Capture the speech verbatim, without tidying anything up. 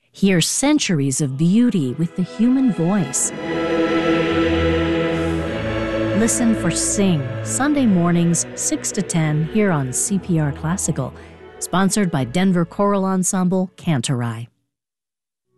Hear centuries of beauty with the human voice. Listen for Sing, Sunday mornings, six to ten, here on C P R Classical. Sponsored by Denver Choral Ensemble, Cantorai.